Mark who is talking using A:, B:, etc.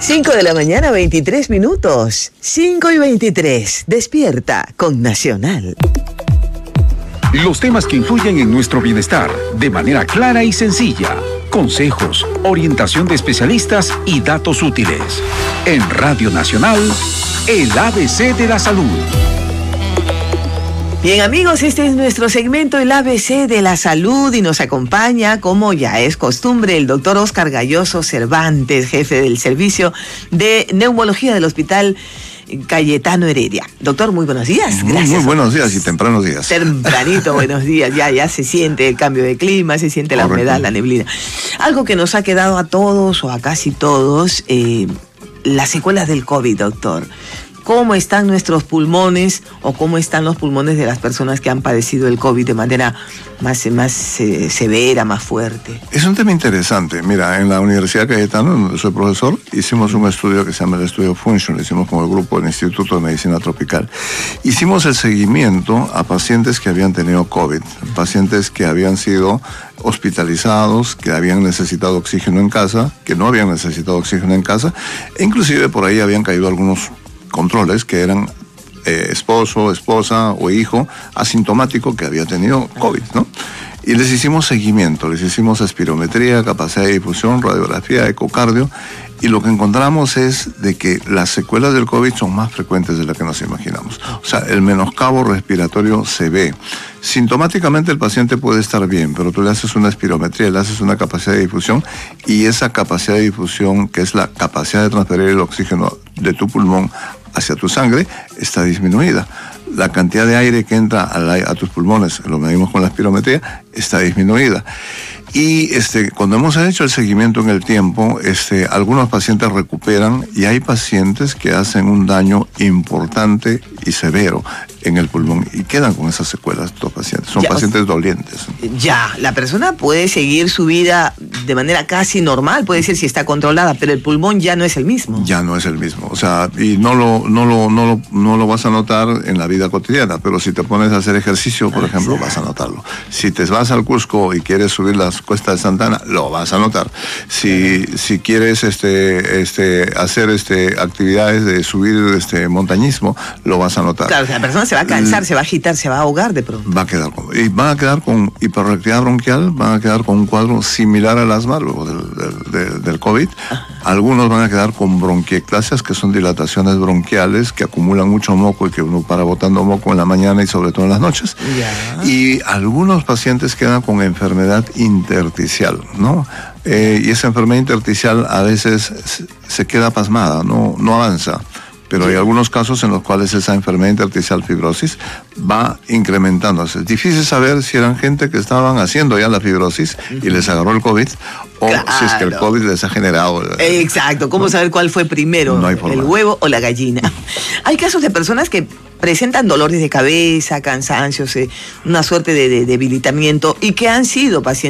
A: 5 de la mañana, 23 minutos. 5:23. Despierta con Nacional.
B: Los temas que influyen en nuestro bienestar de manera clara y sencilla. Consejos, orientación de especialistas y datos útiles. En Radio Nacional, el ABC de la salud.
A: Bien, amigos, este es nuestro segmento, el ABC de la salud, y nos acompaña, como ya es costumbre, el doctor Óscar Galloso Cervantes, jefe del servicio de neumología del Hospital Cayetano Heredia. Doctor, muy buenos días. Gracias.
C: Muy buenos días y tempranos días.
A: Tempranito, buenos días. Ya se siente el cambio de clima, se siente la humedad, la neblina. Algo que nos ha quedado a todos o a casi todos, las secuelas del COVID, doctor. ¿Cómo están nuestros pulmones o cómo están los pulmones de las personas que han padecido el COVID de manera más severa, más fuerte?
C: Es un tema interesante. Mira, en la Universidad Cayetano, donde soy profesor, hicimos un estudio que se llama el estudio Function, lo hicimos con el grupo del Instituto de Medicina Tropical. Hicimos el seguimiento a pacientes que habían tenido COVID, pacientes que habían sido hospitalizados, que habían necesitado oxígeno en casa, que no habían necesitado oxígeno en casa, e inclusive por ahí habían caído algunos controles que eran esposo, esposa o hijo asintomático que había tenido COVID, ¿no? Y les hicimos seguimiento, les hicimos espirometría, capacidad de difusión, radiografía, ecocardio, y lo que encontramos es de que las secuelas del COVID son más frecuentes de lo que nos imaginamos. O sea, el menoscabo respiratorio se ve. Sintomáticamente el paciente puede estar bien, pero tú le haces una espirometría, le haces una capacidad de difusión, y esa capacidad de difusión, que es la capacidad de transferir el oxígeno de tu pulmón hacia tu sangre, está disminuida. La cantidad de aire que entra a tus pulmones, lo medimos con la espirometría, está disminuida. Y cuando hemos hecho el seguimiento en el tiempo, algunos pacientes recuperan y hay pacientes que hacen un daño importante y severo en el pulmón y quedan con esas secuelas estos pacientes. Son pacientes dolientes.
A: Ya, la persona puede seguir su vida de manera casi normal, puede decir si está controlada, pero el pulmón ya no es el mismo.
C: Ya no es el mismo. O sea, y no lo vas a notar en la vida cotidiana, pero si te pones a hacer ejercicio, por ejemplo, vas a notarlo. Si te vas al Cusco y quieres subir las cuestas de Santa Ana, lo vas a notar. Si quieres hacer actividades de subir montañismo, lo vas a notar.
A: Claro, la persona se va a cansar, se va a agitar, se va a ahogar de pronto.
C: Van a quedar con hiperreactividad bronquial, van a quedar con un cuadro similar al asma, luego del COVID. Algunos van a quedar con bronquiectasias, que son dilataciones bronquiales que acumulan mucho moco y que uno para botando moco en la mañana y sobre todo en las noches.
A: Ya.
C: Y algunos pacientes quedan con enfermedad intersticial, ¿no? Y esa enfermedad intersticial a veces se queda pasmada, no avanza. Pero hay algunos casos en los cuales esa enfermedad intersticial, fibrosis, va incrementándose. Es difícil saber si eran gente que estaban haciendo ya la fibrosis y les agarró el COVID, o si es que el COVID les ha generado.
A: Exacto, ¿cómo saber cuál fue primero?
C: No hay forma.
A: ¿El huevo o la gallina? Hay casos de personas que presentan dolores de cabeza, cansancios, una suerte de debilitamiento y que han sido pacientes